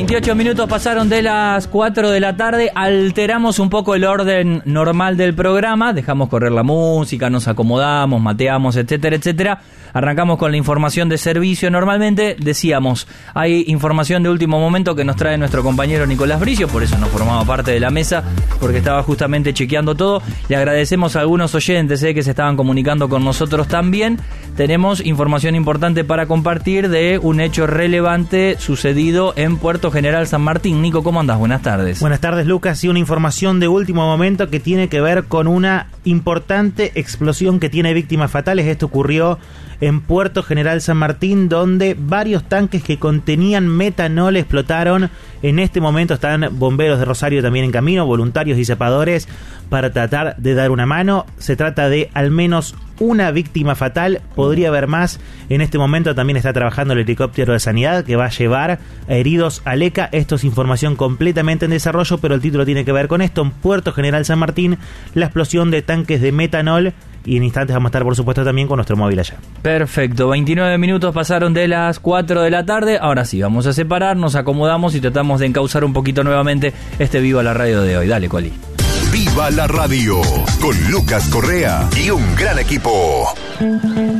28 minutos pasaron de las 4 de la tarde, alteramos un poco el orden normal del programa, dejamos correr la música, nos acomodamos, mateamos, etcétera, etcétera. Arrancamos con la información de servicio. Normalmente decíamos, hay información de último momento que nos trae nuestro compañero Nicolás Bricio, por eso no formaba parte de la mesa, porque estaba justamente chequeando todo. Le agradecemos a algunos oyentes que se estaban comunicando con nosotros también. Tenemos información importante para compartir de un hecho relevante sucedido en Puerto General San Martín. Nico, ¿cómo andás? Buenas tardes. Buenas tardes, Lucas. Y una información de último momento que tiene que ver con una importante explosión que tiene víctimas fatales. Esto ocurrió en Puerto General San Martín, donde varios tanques que contenían metanol explotaron. En este momento están bomberos de Rosario también en camino, voluntarios y zapadores para tratar de dar una mano. Se trata de al menos una víctima fatal, podría haber más. En este momento también está trabajando el helicóptero de sanidad que va a llevar a heridos a Leca. Esto es información completamente en desarrollo, pero el título tiene que ver con esto. En Puerto General San Martín, la explosión de tanques de metanol. Y en instantes vamos a estar, por supuesto, también con nuestro móvil allá. Perfecto, 29 minutos pasaron de las 4 de la tarde. Ahora sí, vamos a separar, nos acomodamos y tratamos de encauzar un poquito nuevamente este Viva la Radio de hoy. Dale, Coli. Viva la Radio, con Lucas Correa y un gran equipo.